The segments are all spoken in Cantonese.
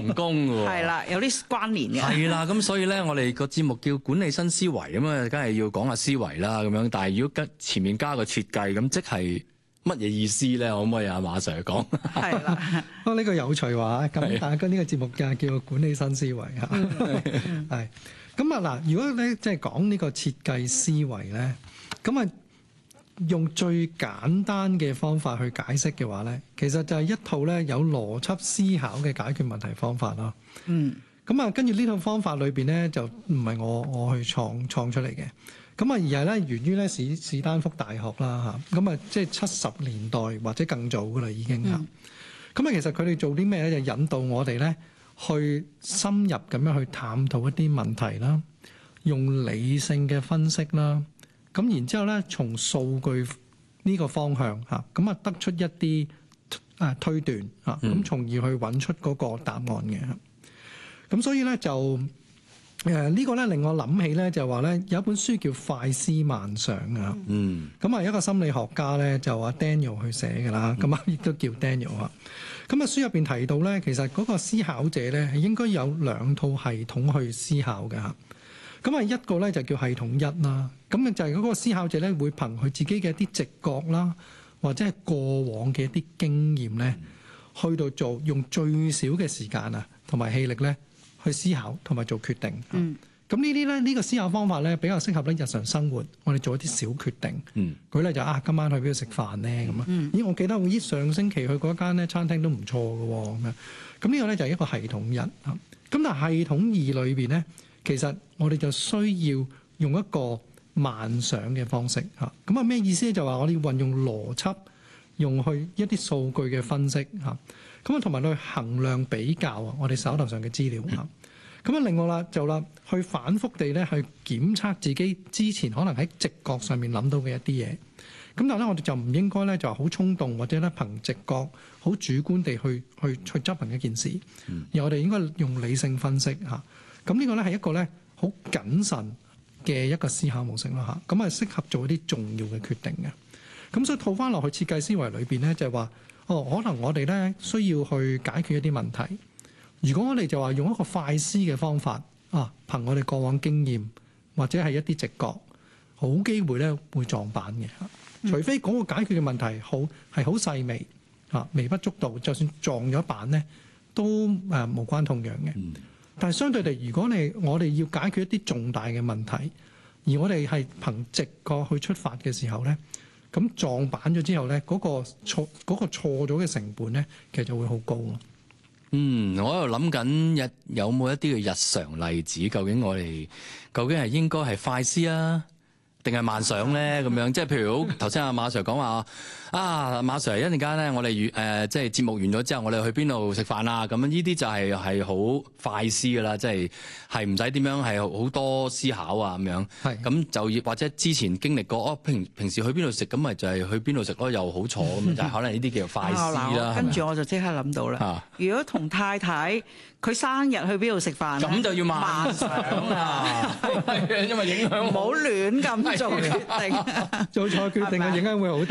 同工嘅喎。 係啦，有啲關聯嘅。 係啦，咁所以咧，我哋個節目叫管理新思維咁啊，梗係要講下思維啦咁樣。但係如果前面加個設計，咁即係乜嘢意思咧？可唔可以阿馬 Sir 講？ 係啦， 呢個有趣話，咁大家呢個節目嘅叫管理新思維嚇，係咁啊嗱。如果咧即係講呢個設計思維咧，咁啊用最簡單嘅方法去解釋嘅話咧，其實就係一套咧有邏輯思考嘅解決問題方法咯。咁啊，跟住呢套方法裏邊咧就唔係我去創出嚟嘅。咁啊，而係咧源於咧史丹福大學啦嚇，咁啊即係70年代或者更早噶啦已經嚇。咁啊，其實佢哋做啲咩咧？就引導我哋咧去深入咁樣去探討一啲問題啦，用理性嘅分析啦，咁然之後咧從數據呢個方向嚇，咁啊得出一啲推斷嚇，咁從而去揾出嗰個答案嘅。咁所以咧就呢個咧令我諗起咧就話咧有一本書叫《快思慢想》啊，咁啊一個心理學家咧就話 Daniel 去寫㗎啦，咁啊亦都叫 Daniel 啊。咁啊書入邊提到咧，其實嗰個思考者咧係應該有2套系統去思考嘅嚇。咁啊一個咧就叫系統1啦，咁就係嗰個思考者咧會憑佢自己嘅一啲直覺啦，或者係過往嘅一啲經驗咧，去到做用最少嘅時間啊同埋氣力咧，去思考同埋做決定。咁呢啲咧，呢個思考方法咧比較適合咧日常生活，我哋做一啲小決定。舉例就今晚去邊度食飯咧咁啊？咦，我記得我上星期去嗰間咧餐廳都唔錯嘅喎咁樣。咁呢個咧就係一個系統1啊。咁但係系統2裏邊咧，其實我哋就需要用一個慢想嘅方式嚇。咁啊咩意思咧？就話我哋要運用邏輯，用去一啲數據嘅分析嚇。咁啊同埋去衡量比較啊，我哋手頭上嘅資料嚇。咁啊，另外啦，去反覆地咧去檢測自己之前可能喺直覺上面諗到嘅一啲嘢。咁但係咧，我哋就唔應該咧就好衝動或者咧憑直覺好主觀地去執行一件事。而我哋應該用理性分析嚇。咁呢個咧係一個咧好謹慎嘅一個思考模式啦嚇。咁啊適合做一啲重要嘅決定嘅。咁所以套翻落去設計思維裏邊咧，就係話可能我哋咧需要去解決一啲問題。如果我哋就話用一個快思嘅方法憑我哋過往經驗或者係一啲直覺，好機會咧會撞板嘅。除非嗰個解決嘅問題係好細微微不足道，就算撞咗板咧都無關痛癢嘅。但係相對地，如果我哋要解決一啲重大嘅問題，而我哋係憑直覺去出發嘅時候咧，咁撞板咗之後咧，嗰個錯咗嘅成本咧，其實就會好高咯。 我喺度諗緊有冇一啲嘅日常例子，究竟係應該係快思啊，定係慢想咧？咁樣即係譬如好頭先阿馬 Sir 講話馬 Sir 一陣間咧，我哋即係節目完咗之後，我哋去邊度食飯啊？咁樣呢啲就係好快思噶啦，即係唔使點樣係好多思考啊咁樣。咁就或者之前經歷過平時去邊度食，咁咪就係去邊度食咯，又好坐咁樣，就係可能呢啲叫做快思啦。 跟住我就即刻諗到啦。如果同太太佢生日去邊度食飯， 咁就要慢想啦。係因為影響唔好亂咁做決定， 做錯決定嘅影響會好大。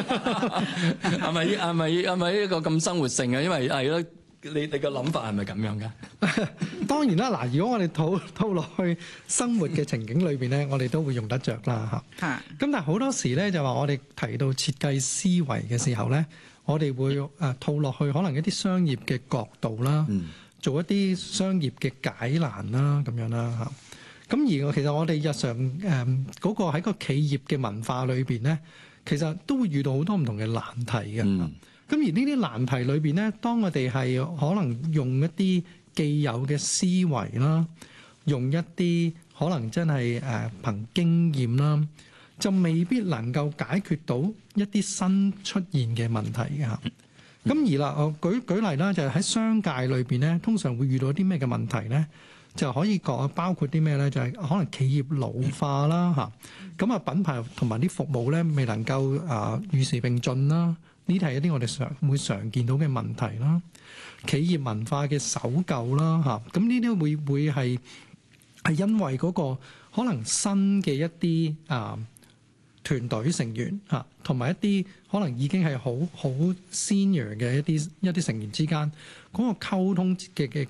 係咪一個咁生活性嘅？因為係咯，你個諗法係咪咁樣㗎？ 當然啦，嗱，如果我哋套落去生活嘅情景裏邊咧，我哋都會用得着啦嚇。咁但係好多時咧，就話我哋提到設計思維嘅時候咧，我哋會套落去可能一啲商業嘅角度啦，做一啲商業嘅解難啦咁樣啦嚇。咁而其實我哋日常嗰個喺個企業嘅文化裏邊咧，其實都會遇到好多唔同嘅難題嘅。咁而呢啲難題裏邊咧，當我哋係可能用一啲既有嘅思維啦，用一啲可能真係憑經驗啦，就未必能夠解決到一啲新出現嘅問題嘅嚇。咁而啦，我舉例啦，就係喺商界裏邊咧，通常會遇到啲咩嘅問題咧？就可以包括啲咩咧？就係可能企業老化啦嚇，咁品牌同埋啲服務咧未能夠與時並進啦，呢啲係一啲我哋常見到嘅問題啦。企業文化嘅守舊啦嚇，咁呢啲會係因為嗰個可能新嘅一啲團隊成員嚇，同埋一啲可能已經係好 senior 嘅一啲成員之間嗰個溝通嘅